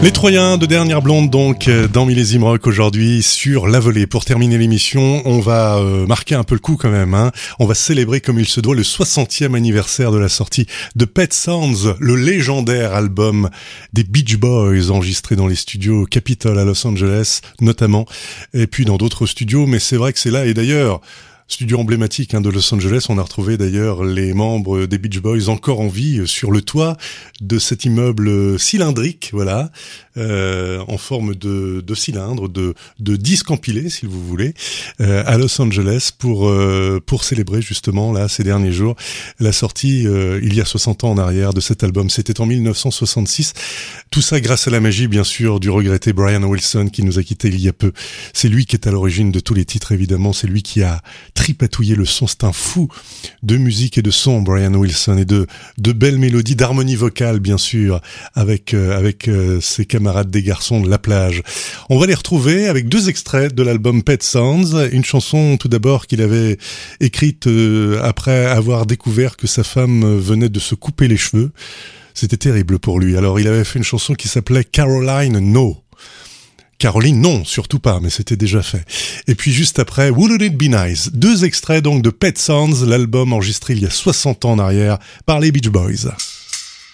Les Troyens de Dernière Blonde donc dans Millésime Rock aujourd'hui sur la volée. Pour terminer l'émission, on va marquer un peu le coup quand même. On va célébrer comme il se doit le 60e anniversaire de la sortie de Pet Sounds, le légendaire album des Beach Boys enregistré dans les studios Capitol à Los Angeles notamment, et puis dans d'autres studios. Mais c'est vrai que c'est là, et d'ailleurs studio emblématique de Los Angeles, on a retrouvé d'ailleurs les membres des Beach Boys encore en vie sur le toit de cet immeuble cylindrique, voilà, en forme de cylindre, de disque empilé, si vous voulez, à Los Angeles pour célébrer justement là ces derniers jours la sortie il y a 60 ans en arrière de cet album. C'était en 1966. Tout ça grâce à la magie, bien sûr, du regretté Brian Wilson qui nous a quittés il y a peu. C'est lui qui est à l'origine de tous les titres, évidemment. C'est lui qui a tripatouillé le son. C'est un fou de musique et de son, Brian Wilson, et de belles mélodies, d'harmonie vocale, bien sûr, avec ses camarades des garçons de la plage. On va les retrouver avec deux extraits de l'album Pet Sounds. Une chanson, tout d'abord, qu'il avait écrite après avoir découvert que sa femme venait de se couper les cheveux. C'était terrible pour lui. Alors, il avait fait une chanson qui s'appelait Caroline No. Caroline, non, surtout pas, mais c'était déjà fait. Et puis juste après, Wouldn't It Be Nice? Deux extraits donc de Pet Sounds, l'album enregistré il y a 60 ans en arrière par les Beach Boys.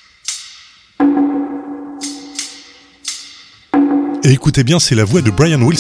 Et écoutez bien, c'est la voix de Brian Wilson.